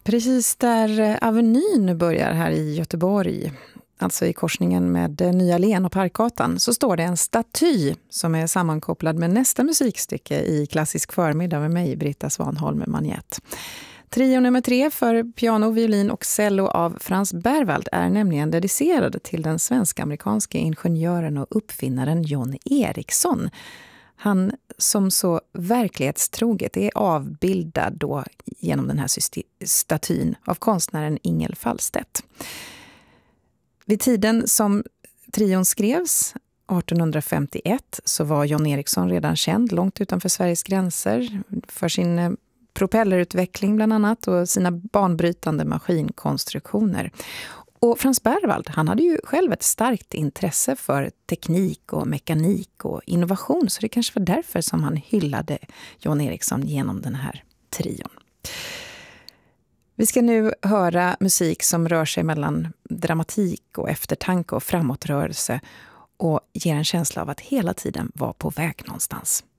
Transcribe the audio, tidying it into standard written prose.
Precis där Avenyn börjar här i Göteborg, alltså i korsningen med Nya Len och Parkgatan, så står det en staty som är sammankopplad med nästa musikstycke i Klassisk förmiddag med mig, Britta Svanholm med Magnett. Trio nummer 3 för piano, violin och cello av Frans Berwald är nämligen dedicerad till den svensk-amerikanske ingenjören och uppfinnaren John Ericsson. Han som så verklighetstroget är avbildad då genom den här statyn av konstnären Ingel Fallstedt. Vid tiden som trion skrevs, 1851, så var John Ericsson redan känd långt utanför Sveriges gränser för sin propellerutveckling bland annat och sina banbrytande maskinkonstruktioner. Och Frans Berwald, han hade ju själv ett starkt intresse för teknik och mekanik och innovation, så det kanske var därför som han hyllade John Ericsson genom den här trion. Vi ska nu höra musik som rör sig mellan dramatik och eftertanke och framåtrörelse och ger en känsla av att hela tiden vara på väg någonstans.